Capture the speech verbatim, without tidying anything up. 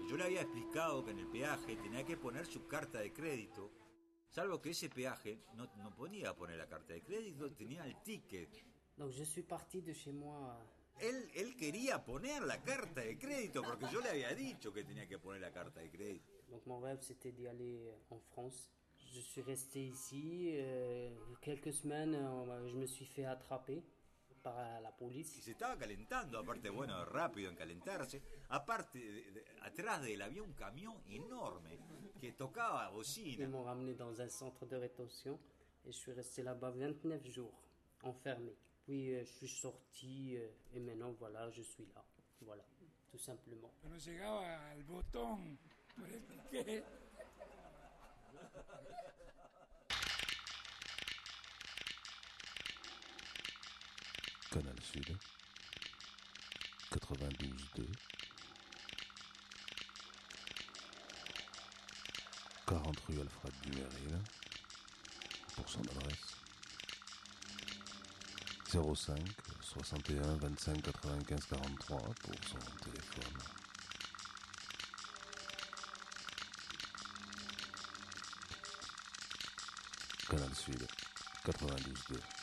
Yo le había explicado que en el peaje tenía que poner su carta de crédito, salvo que ese peaje no, no ponía poner la carta de crédito, tenía el ticket. Donc je suis parti de chez moi. Él, él quería poner la carta de crédito porque yo le había dicho que tenía que poner la carta de crédito. Donc mon rêve c'était d'y aller en France. Je suis resté ici. Euh, quelques semaines, euh, je me suis fait attraper par la Y police. se estaba calentando, aparte, bueno, rápido en calentarse. Aparte, de, de, atrás de él había un camión enorme que tocaba bocina. Ils m'ont ramené dans un centre de rétention et je suis resté là-bas vingt-neuf jours, enfermé. Puis euh, je suis sorti euh, et maintenant voilà, je suis là. Voilà, tout simplement. Pero llegaba al botón por el ticket. Canal Sud, quatre-vingt-douze deux, quarante rue Alfred Dumeril, pour son adresse zéro cinq soixante et un vingt-cinq quatre-vingt-quinze quarante-trois pour son téléphone. Canal Sud, quatre-vingt-douze deux.